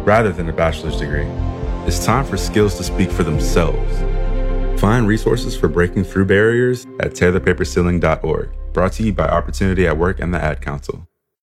rather than a bachelor's degree. It's time for skills to speak for themselves. Find resources for breaking through barriers at tearthepaperceiling.org. Brought to you by Opportunity at Work and the Ad Council.